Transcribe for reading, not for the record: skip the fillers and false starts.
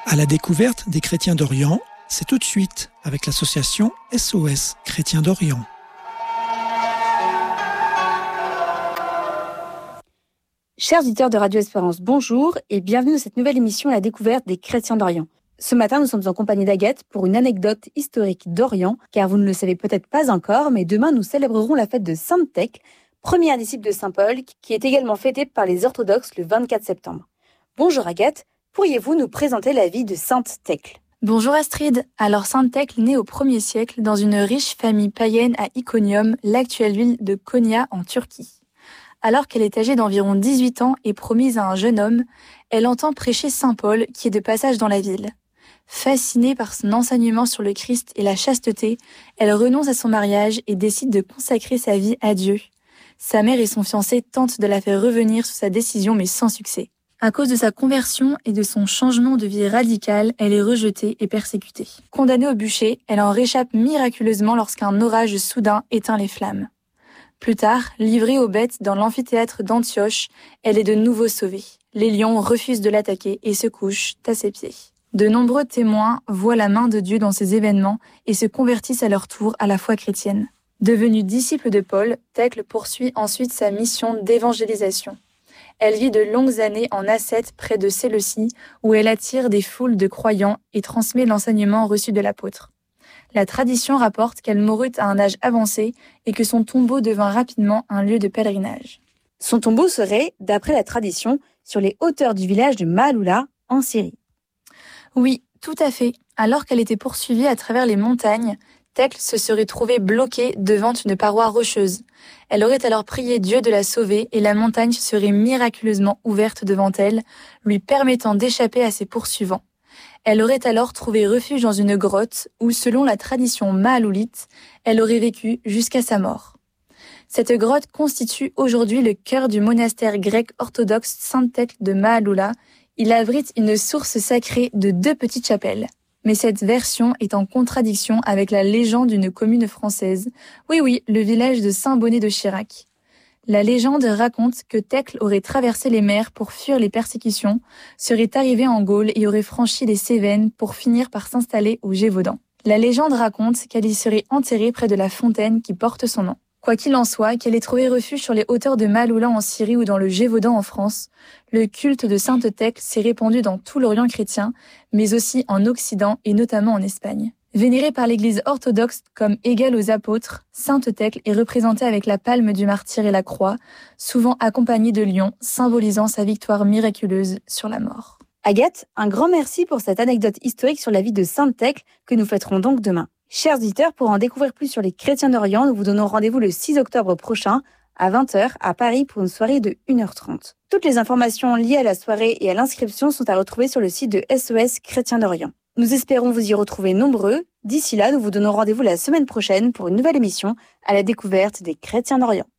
À la découverte des chrétiens d'Orient, c'est tout de suite avec l'association SOS Chrétiens d'Orient. Chers auditeurs de Radio Espérance, bonjour et bienvenue dans cette nouvelle émission à la découverte des chrétiens d'Orient. Ce matin, nous sommes en compagnie d'Agathe pour une anecdote historique d'Orient, car vous ne le savez peut-être pas encore, mais demain nous célébrerons la fête de Sainte Thècle, première disciple de Saint Paul, qui est également fêtée par les orthodoxes le 24 septembre. Bonjour Agathe, pourriez-vous nous présenter la vie de Sainte Thècle ? Bonjour Astrid. Alors Sainte Thècle naît au 1er siècle dans une riche famille païenne à Iconium, l'actuelle ville de Konya en Turquie. Alors qu'elle est âgée d'environ 18 ans et promise à un jeune homme, elle entend prêcher Saint Paul qui est de passage dans la ville. Fascinée par son enseignement sur le Christ et la chasteté, elle renonce à son mariage et décide de consacrer sa vie à Dieu. Sa mère et son fiancé tentent de la faire revenir sur sa décision mais sans succès. À cause de sa conversion et de son changement de vie radical, elle est rejetée et persécutée. Condamnée au bûcher, elle en réchappe miraculeusement lorsqu'un orage soudain éteint les flammes. Plus tard, livrée aux bêtes dans l'amphithéâtre d'Antioche, elle est de nouveau sauvée. Les lions refusent de l'attaquer et se couchent à ses pieds. De nombreux témoins voient la main de Dieu dans ces événements et se convertissent à leur tour à la foi chrétienne. Devenue disciple de Paul, Thècle poursuit ensuite sa mission d'évangélisation. Elle vit de longues années en ascète près de Séleucie, où elle attire des foules de croyants et transmet l'enseignement reçu de l'apôtre. La tradition rapporte qu'elle mourut à un âge avancé et que son tombeau devint rapidement un lieu de pèlerinage. Son tombeau serait, d'après la tradition, sur les hauteurs du village de Maaloula, en Syrie. Oui, tout à fait. Alors qu'elle était poursuivie à travers les montagnes, Thècle se serait trouvée bloquée devant une paroi rocheuse. Elle aurait alors prié Dieu de la sauver et la montagne se serait miraculeusement ouverte devant elle, lui permettant d'échapper à ses poursuivants. Elle aurait alors trouvé refuge dans une grotte où, selon la tradition maaloulite, elle aurait vécu jusqu'à sa mort. Cette grotte constitue aujourd'hui le cœur du monastère grec orthodoxe Sainte-Thècle de Maaloula. Il abrite une source sacrée de 2 petites chapelles. Mais cette version est en contradiction avec la légende d'une commune française. Oui, le village de Saint-Bonnet de Chirac. La légende raconte que Thècle aurait traversé les mers pour fuir les persécutions, serait arrivée en Gaule et aurait franchi les Cévennes pour finir par s'installer au Gévaudan. La légende raconte qu'elle y serait enterrée près de la fontaine qui porte son nom. Quoi qu'il en soit, qu'elle ait trouvé refuge sur les hauteurs de Maaloula en Syrie ou dans le Gévaudan en France, le culte de Sainte Thècle s'est répandu dans tout l'Orient chrétien, mais aussi en Occident et notamment en Espagne. Vénérée par l'Église orthodoxe comme égale aux apôtres, Sainte Thècle est représentée avec la palme du martyr et la croix, souvent accompagnée de lions, symbolisant sa victoire miraculeuse sur la mort. Agathe, un grand merci pour cette anecdote historique sur la vie de Sainte Thècle que nous fêterons donc demain. Chers auditeurs, pour en découvrir plus sur les chrétiens d'Orient, nous vous donnons rendez-vous le 6 octobre prochain à 20h à Paris pour une soirée de 1h30. Toutes les informations liées à la soirée et à l'inscription sont à retrouver sur le site de SOS Chrétiens d'Orient. Nous espérons vous y retrouver nombreux. D'ici là, nous vous donnons rendez-vous la semaine prochaine pour une nouvelle émission à la découverte des chrétiens d'Orient.